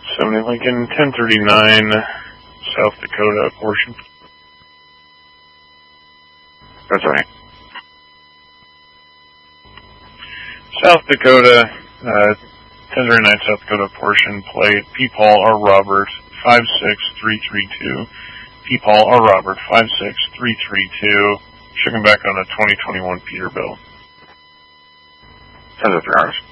70 Lincoln, 1039, South Dakota portion. That's right. South Dakota, 1039 South Dakota portion, plate P. Paul R. Robert, 56332. P. Paul R. Robert, 56332. Shipping back on a 2021 Peterbilt. 10 to 3 hours.